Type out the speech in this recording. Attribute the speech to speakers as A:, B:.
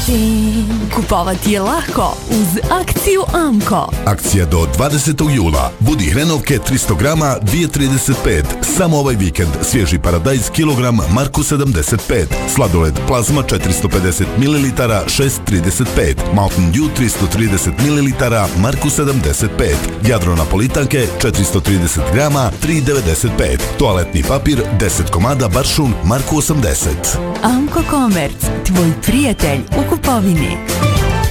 A: Kupovati je lako uz akciju Amko.
B: Akcija do 20. jula. Budi hrenovke 300 grama 2,35. Samo ovaj vikend. Svježi paradajz kilogram Marku 75. Sladoled plazma 450 ml 6,35. Mountain Dew 330 ml Marku 75. Jadro napolitanke 430 grama 3,95. Toaletni papir 10 komada Baršun Marku 80.
A: Amko Komerc, tvoj prijatelj u kupovini.